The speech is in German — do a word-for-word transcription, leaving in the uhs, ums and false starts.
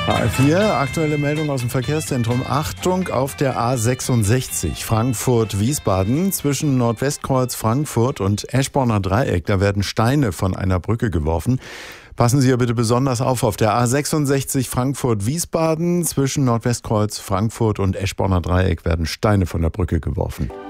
H F vier, aktuelle Meldung aus dem Verkehrszentrum. Achtung auf der A sechsundsechzig Frankfurt-Wiesbaden zwischen Nordwestkreuz Frankfurt und Eschborner Dreieck. Da werden Steine von einer Brücke geworfen. Passen Sie ja bitte besonders auf auf der A sechsundsechzig Frankfurt-Wiesbaden zwischen Nordwestkreuz Frankfurt und Eschborner Dreieck werden Steine von der Brücke geworfen.